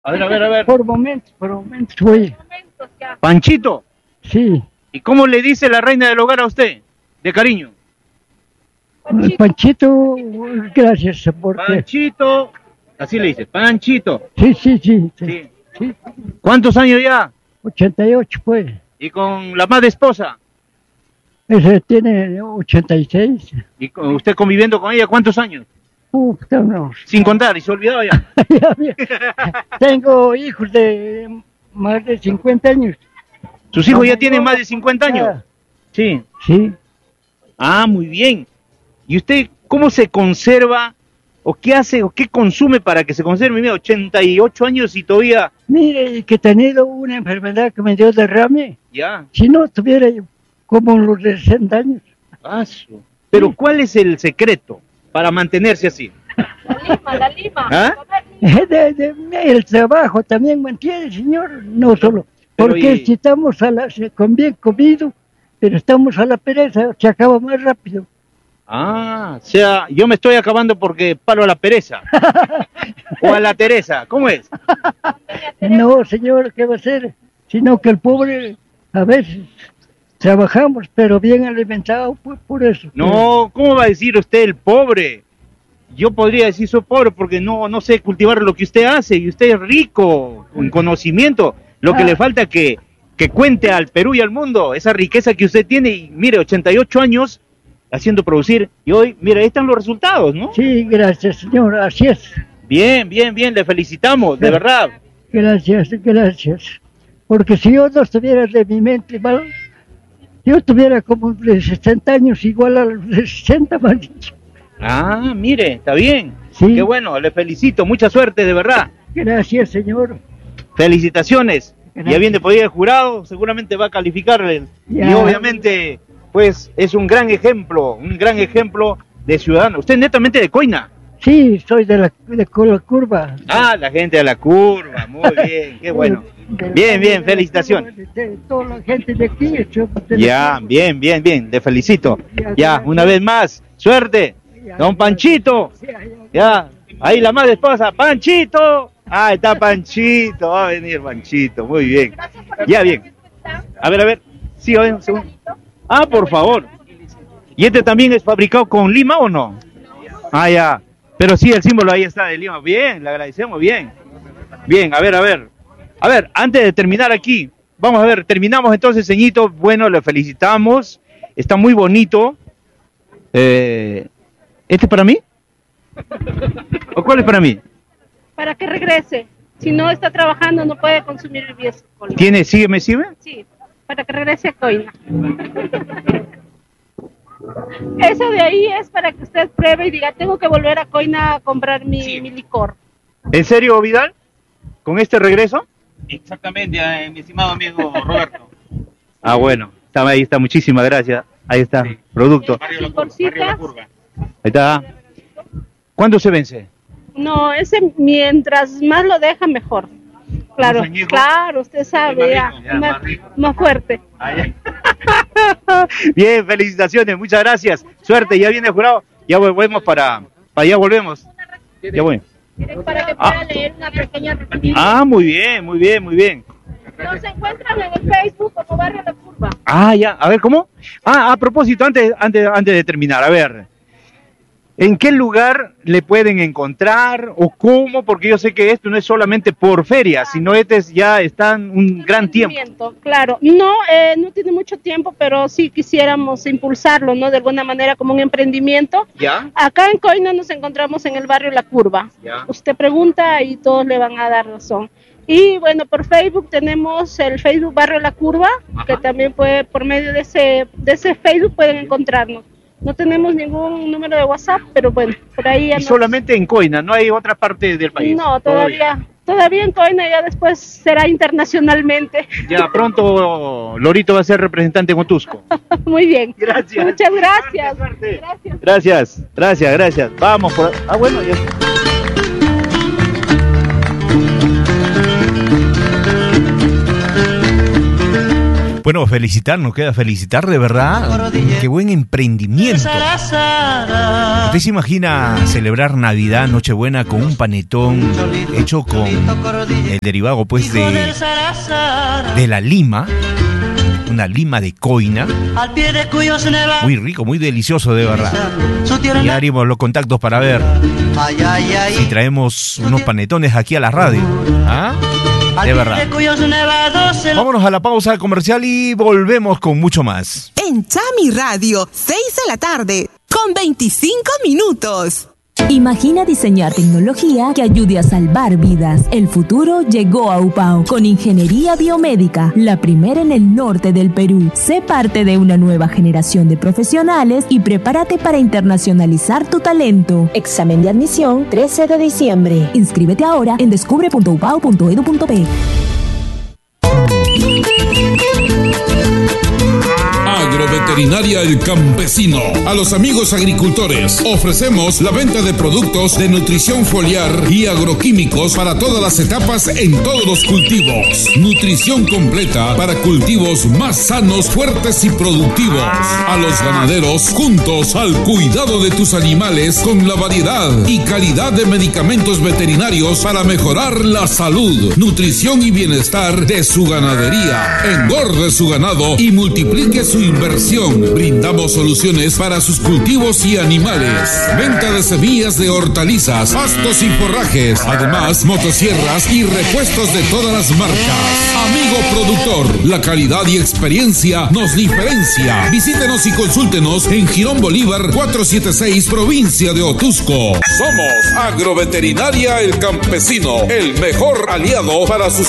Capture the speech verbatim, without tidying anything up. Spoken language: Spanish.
A ver, a ver, a ver. Por momentos, por momentos, voy. Panchito. Sí. ¿Y cómo le dice la reina del hogar a usted? De cariño. Panchito, Panchito, gracias, porque... Panchito. Así le dice, Panchito. Sí, sí, sí. Sí. Sí. sí. ¿Cuántos años ya? ochenta y ocho, pues. ¿Y con la madre esposa? Ese tiene ochenta y seis. ¿Y con usted conviviendo con ella cuántos años? Uf, no. Sin contar, y se olvidó ya. Tengo hijos de más de cincuenta años. ¿Sus hijos ya tienen más de cincuenta años? Sí. Sí. Ah, muy bien. ¿Y usted cómo se conserva, o qué hace, o qué consume para que se conserve? Mira, ochenta y ocho años y todavía... Mire, que he tenido una enfermedad que me dio derrame. Ya. Si no, tuviera yo como los de sesenta años. Paso. Pero sí. ¿Cuál es el secreto para mantenerse así? La lima, la lima. ¿Ah? De, de, el trabajo también mantiene, señor, no solo. Porque y... si estamos a la, con bien comido, pero estamos a la pereza, se acaba más rápido. Ah, o sea, yo me estoy acabando porque paro a la pereza. O a la Teresa, ¿cómo es? No, señor, ¿qué va a ser? Sino que el pobre, a veces, trabajamos, pero bien alimentado, pues por eso. No, ¿cómo va a decir usted el pobre? Yo podría decir soy pobre porque no, no sé cultivar lo que usted hace, y usted es rico en conocimiento. Lo que ah. le falta es que, que cuente al Perú y al mundo esa riqueza que usted tiene, y mire, ochenta y ocho años haciendo producir, y hoy, mire, ahí están los resultados, ¿no? Sí, gracias, señor, así es. Bien, bien, bien, le felicitamos, de verdad. Gracias, gracias. Porque si yo no estuviera de mi mente mal, yo tuviera como de sesenta años, igual a los de sesenta, mal dicho. Ah, mire, está bien. Sí. Qué bueno, le felicito, mucha suerte, de verdad. Gracias, señor. Felicitaciones. Gracias. Ya viene por ahí el jurado, seguramente va a calificarle. Ya. Y obviamente, pues, es un gran ejemplo, un gran ejemplo de ciudadano. ¿Usted es netamente de Coina? Sí, soy de la, de la curva. Ah, la gente de la curva, muy bien, qué bueno. Bien, bien, felicitaciones. De, de, de toda la gente de aquí. De ya, bien, bien, bien, le felicito. Ya, una vez más, suerte. Don Panchito, ya, ahí la madre esposa, Panchito, ah, está Panchito, va a venir Panchito, muy bien, ya bien, a ver, a ver, sí, a ver, un segundo, ah, por favor, ¿y este también es fabricado con lima o no? Ah, ya, pero sí, el símbolo ahí está de lima, bien, le agradecemos, bien, bien, a ver, a ver, a ver, antes de terminar aquí, vamos a ver, terminamos entonces, ceñito, bueno, le felicitamos, está muy bonito, eh... ¿Este es para mí? ¿O cuál es para mí? Para que regrese. Si no está trabajando, no puede consumir bebidas alcohólicas. ¿Tiene, sigue, me sirve? Sí, para que regrese a Coina. Eso de ahí es para que usted pruebe y diga, tengo que volver a Coina a comprar mi, sí. mi licor. ¿En serio, Vidal? ¿Con este regreso? Exactamente, eh, mi estimado amigo Roberto. Ah, bueno, está, ahí está, muchísimas gracias. Ahí está, sí. Producto. Barrio La Curva, Barrio La Curva. Ahí está. ¿Cuándo se vence? No, ese mientras más lo deja, mejor. Claro, claro, usted sabe, ya, rico, ya, más, más, más fuerte. Bien, felicitaciones, muchas gracias. Suerte, ya viene el jurado. Ya volvemos para, para allá volvemos. Ya voy. Para que pueda ah. leer una pequeña referencia. Ah, muy bien, muy bien, muy bien. Nos encuentran en el Facebook como Barrio La Curva. Ah, ya, a ver, ¿cómo? Ah, a propósito, antes, antes, antes de terminar, a ver, ¿en qué lugar le pueden encontrar o cómo? Porque yo sé que esto no es solamente por feria, sino este es, ya están un gran tiempo. Claro, no, eh, no tiene mucho tiempo, pero sí quisiéramos impulsarlo, ¿no? De alguna manera como un emprendimiento. ¿Ya? Acá en Coina nos encontramos en el barrio La Curva. ¿Ya? Usted pregunta y todos le van a dar razón. Y bueno, por Facebook tenemos el Facebook Barrio La Curva, ajá, que también puede, por medio de ese, de ese Facebook pueden encontrarnos. No tenemos ningún número de WhatsApp, pero bueno, por ahí ya ¿Y nos... solamente en Coina? ¿No hay otra parte del país? No, todavía, todavía, todavía en Coina, ya después será internacionalmente. Ya pronto Lorito va a ser representante en Otusco. Muy bien. Gracias. Muchas gracias. Suerte, suerte. Gracias. Gracias, gracias, gracias. Vamos por... Ah, bueno, ya... Pues Bueno, felicitar, nos queda felicitar de verdad. Qué buen emprendimiento. ¿Usted se imagina celebrar Navidad, Nochebuena con un panetón hecho con el derivado pues de, de la lima? Una lima de coina. Muy rico, muy delicioso de verdad. Ya haremos los contactos para ver si traemos unos panetones aquí a la radio. ¿Ah? De verdad. Vámonos a la pausa comercial y volvemos con mucho más. En Chami Radio, seis de la tarde, con veinticinco minutos. Imagina diseñar tecnología que ayude a salvar vidas. El futuro llegó a Upao con ingeniería biomédica, la primera en el norte del Perú. Sé parte de una nueva generación de profesionales y prepárate para internacionalizar tu talento. Examen de admisión trece de diciembre. Inscríbete ahora en descubre punto upao punto edu punto pe. Agroveterinaria El Campesino. A los amigos agricultores ofrecemos la venta de productos de nutrición foliar y agroquímicos para todas las etapas en todos los cultivos. Nutrición completa para cultivos más sanos, fuertes y productivos. A los ganaderos, juntos al cuidado de tus animales con la variedad y calidad de medicamentos veterinarios para mejorar la salud, nutrición y bienestar de su ganadería. Engorde su ganado y multiplique su inversión. Brindamos soluciones para sus cultivos y animales. Venta de semillas de hortalizas, pastos y forrajes. Además, motosierras y repuestos de todas las marcas. Amigo productor, la calidad y experiencia nos diferencia. Visítenos y consúltenos en Girón Bolívar cuatrocientos setenta y seis, provincia de Otusco. Somos Agroveterinaria El Campesino, el mejor aliado para sus